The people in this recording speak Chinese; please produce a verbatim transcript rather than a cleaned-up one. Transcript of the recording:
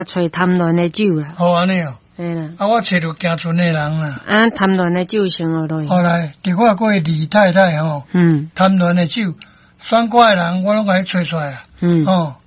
找贪恋的酒啦。 好安尼哦。 嘿啦。 啊，我找到行村的人啦。 啊，贪恋的酒先学落去。 后来，伫我过李太太吼， 嗯， 贪恋的酒，选歌的人我拢甲伊找出来啊。 嗯， 哦，